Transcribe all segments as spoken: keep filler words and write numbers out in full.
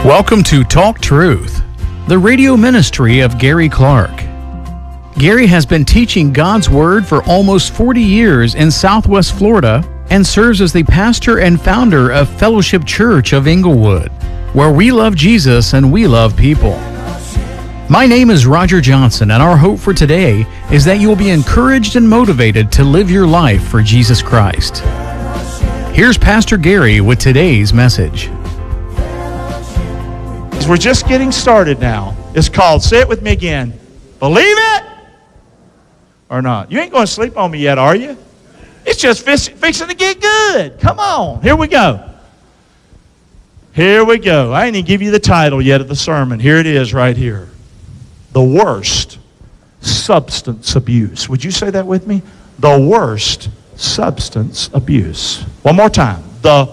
Welcome to Talk Truth, the radio ministry of Gary Clark. Gary has been teaching God's Word for almost forty years in Southwest Florida and serves as the pastor and founder of Fellowship Church of Inglewood, where we love Jesus and we love people. My name is Roger Johnson, and our hope for today is that you will be encouraged and motivated to live your life for Jesus Christ. Here's Pastor Gary with today's message. We're just getting started now. It's called, say it with me again, believe it or not. You ain't going to sleep on me yet, are you? It's just fixing to get good. Come on. Here we go. Here we go. I ain't even give you the title yet of the sermon. Here it is right here. The worst substance abuse. Would you say that with me? The worst substance abuse. One more time. The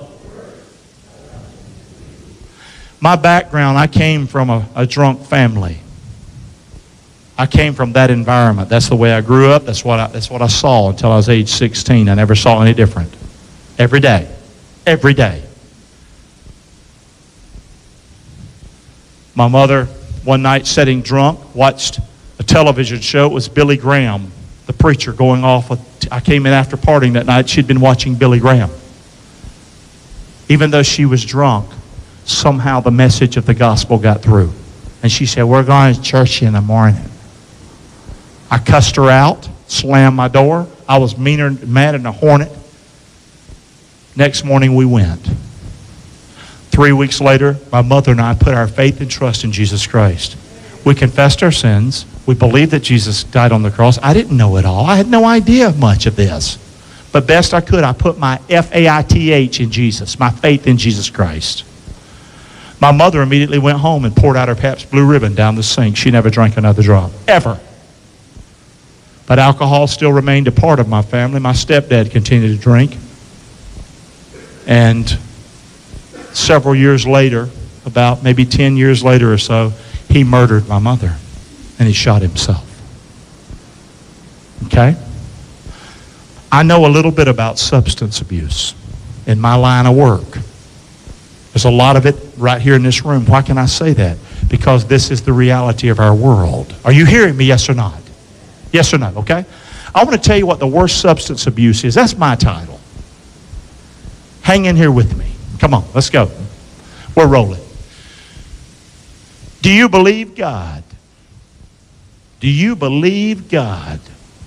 My background, I came from a, a drunk family. I came from that environment. That's the way I grew up. That's what I, that's what I saw until I was age sixteen. I never saw any different. Every day. Every day. My mother, one night sitting drunk, watched a television show. It was Billy Graham, the preacher, going off. With, I came in after partying that night. She'd been watching Billy Graham. Even though she was drunk, somehow the message of the gospel got through. And she said, we're going to church in the morning. I cussed her out, slammed my door. I was meaner, mad than a hornet. Next morning we went. Three weeks later, my mother and I put our faith and trust in Jesus Christ. We confessed our sins. We believed that Jesus died on the cross. I didn't know it all. I had no idea much of this. But best I could, I put my F A I T H in Jesus, my faith in Jesus Christ. My mother immediately went home and poured out her Pabst Blue Ribbon down the sink. She never drank another drop, ever. But alcohol still remained a part of my family. My stepdad continued to drink. And several years later, about maybe ten years later or so, he murdered my mother. And he shot himself. Okay? I know a little bit about substance abuse in my line of work. There's a lot of it right here in this room. Why can I say that? Because this is the reality of our world. Are you hearing me, yes or not? Yes or no, okay? I want to tell you what the worst substance abuse is. That's my title. Hang in here with me. Come on, let's go. We're rolling. Do you believe God? Do you believe God?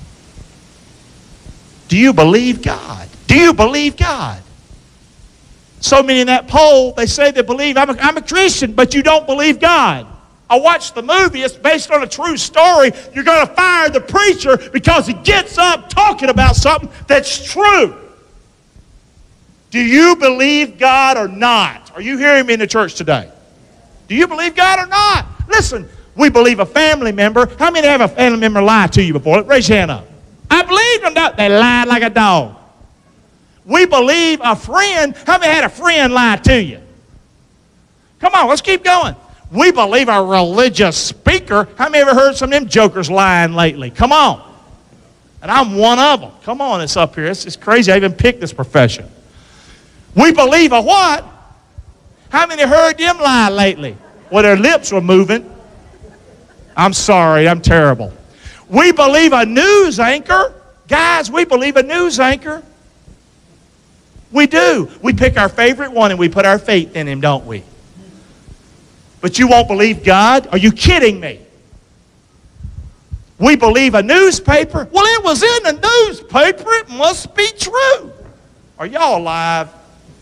Do you believe God? Do you believe God? So many in that poll, they say they believe, I'm a, I'm a Christian, but you don't believe God. I watched the movie. It's based on a true story. You're going to fire the preacher because he gets up talking about something that's true. Do you believe God or not? Are you hearing me in the church today? Do you believe God or not? Listen, we believe a family member. How many have a family member lie to you before? Raise your hand up. I believe them. Not. They lied like a dog. We believe a friend. How many had a friend lie to you? Come on, let's keep going. We believe a religious speaker. How many ever heard some of them jokers lying lately? Come on. And I'm one of them. Come on, it's up here. It's, it's crazy I even picked this profession. We believe a what? How many heard them lie lately? Well, their lips were moving. I'm sorry, I'm terrible. We believe a news anchor. Guys, we believe a news anchor. We do. We pick our favorite one and we put our faith in him, don't we? But you won't believe God? Are you kidding me? We believe a newspaper. Well, it was in the newspaper. It must be true. Are y'all alive?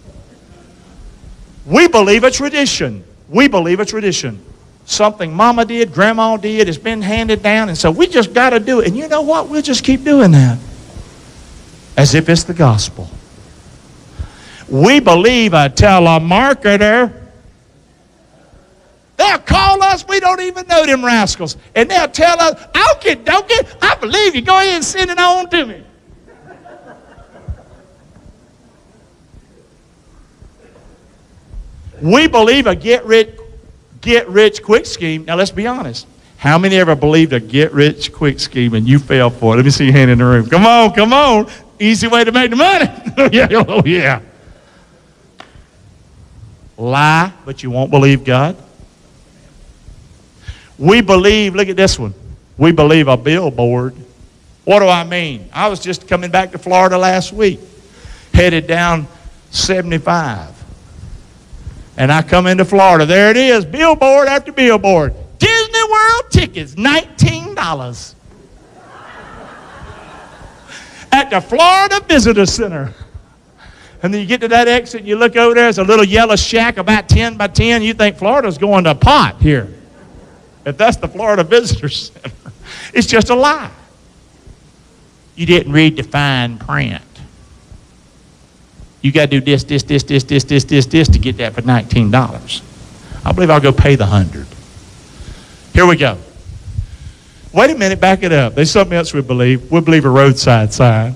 We believe a tradition. We believe a tradition. Something Mama did, Grandma did, it's been handed down, and so we just got to do it. And you know what? We'll just keep doing that. As if it's the gospel. We believe a telemarketer. They'll call us. We don't even know them rascals. And they'll tell us, okay, don't get, I believe you. Go ahead and send it on to me. We believe a get rich, get rich quick scheme. Now let's be honest. How many ever believed a get rich quick scheme and you fell for it? Let me see your hand in the room. Come on, come on. Easy way to make the money. yeah, oh yeah. Lie, but you won't believe God. We believe, look at this one. We believe a billboard. What do I mean? I was just coming back to Florida last week, headed down seventy-five. And I come into Florida. There it is, billboard after billboard. Disney World tickets, nineteen dollars. At the Florida Visitor Center. And then you get to that exit and you look over there, there's a little yellow shack about ten by ten. You think Florida's going to pot here. If that's the Florida Visitor Center, it's just a lie. You didn't read the fine print. You got to do this, this, this, this, this, this, this, this to get that for nineteen dollars. I believe I'll go pay the hundred. Here we go. Wait a minute, back it up. There's something else we believe. We believe a roadside sign.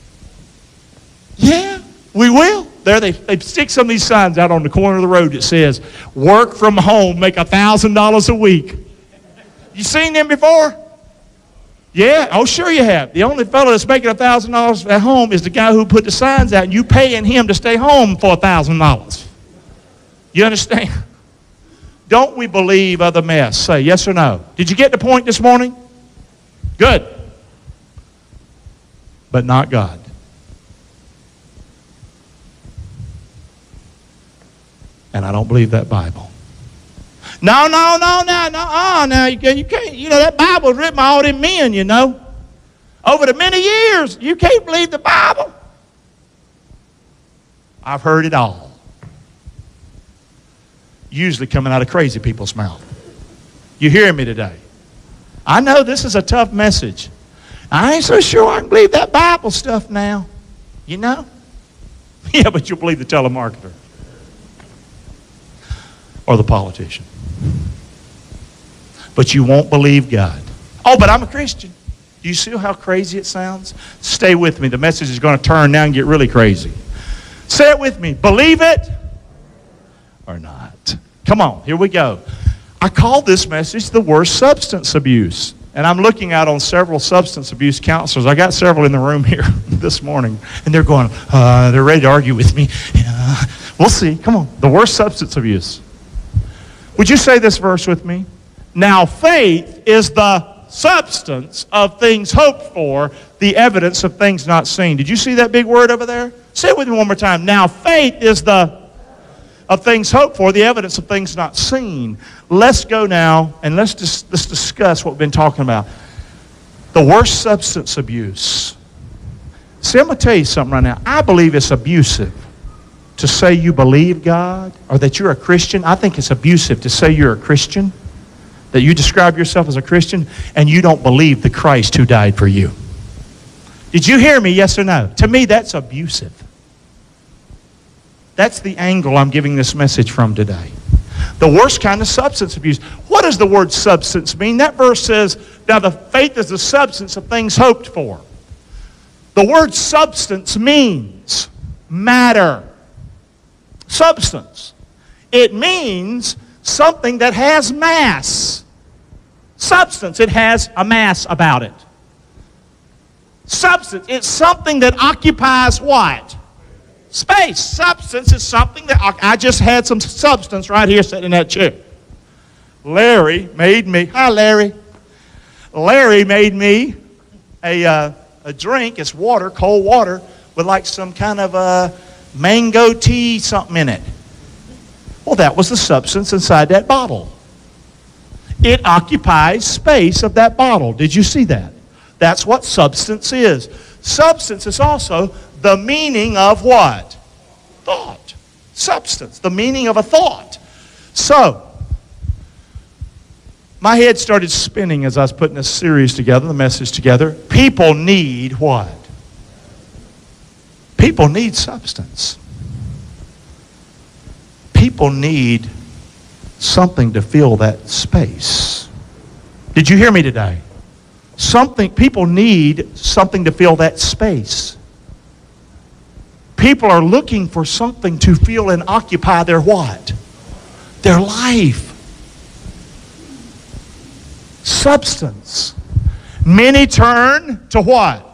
Yeah, we will. There they, they stick some of these signs out on the corner of the road that says, work from home, make a thousand dollars a week. You seen them before? Yeah, oh sure you have. The only fellow that's making a thousand dollars at home is the guy who put the signs out, and you paying him to stay home for a thousand dollars. You understand? Don't we believe other mess? Say yes or no. Did you get the point this morning? Good. But not God. And I don't believe that Bible. No, no, no, no, no, uh, no, you can't, you can't, you know, that Bible was written by all them men, you know. Over the many years, you can't believe the Bible. I've heard it all. Usually coming out of crazy people's mouth. You hear me today? I know this is a tough message. I ain't so sure I can believe that Bible stuff now. You know? Yeah, but you'll believe the telemarketer. Or the politician. But you won't believe God. Oh, but I'm a Christian. Do you see how crazy it sounds? Stay with me. The message is going to turn now and get really crazy. Say it with me. Believe it or not. Come on, here we go. I call this message the worst substance abuse. And I'm looking out on several substance abuse counselors. I got several in the room here this morning. And they're going, uh, they're ready to argue with me. Uh, we'll see. Come on. The worst substance abuse. Would you say this verse with me? Now faith is the substance of things hoped for, the evidence of things not seen. Did you see that big word over there? Say it with me one more time. Now faith is the of things hoped for, the evidence of things not seen. Let's go now and let's just let's discuss what we've been talking about. The worst substance abuse. See, I'm going to tell you something right now. I believe it's abusive to say you believe God or that you're a Christian. I think it's abusive to say you're a Christian, that you describe yourself as a Christian, and you don't believe the Christ who died for you. Did you hear me, yes or no? To me, that's abusive. That's the angle I'm giving this message from today. The worst kind of substance abuse. What does the word substance mean? That verse says, now the faith is the substance of things hoped for. The word substance means matter. Substance. It means something that has mass. Substance, it has a mass about it. Substance, it's something that occupies what? Space. Substance is something that, I just had some substance right here sitting in that chair. Larry made me, hi Larry. Larry made me a, uh, a drink, it's water, cold water, with like some kind of a mango tea something in it. Well, that was the substance inside that bottle. It occupies space of that bottle. Did you see that? That's what substance is. Substance is also the meaning of what? Thought. Substance. The meaning of a thought. So, my head started spinning as I was putting this series together, the message together. People need what? People need substance. People need something to fill that space. Did you hear me today? Something, people need something to fill that space. People are looking for something to fill and occupy their what? Their life. Substance. Many turn to what?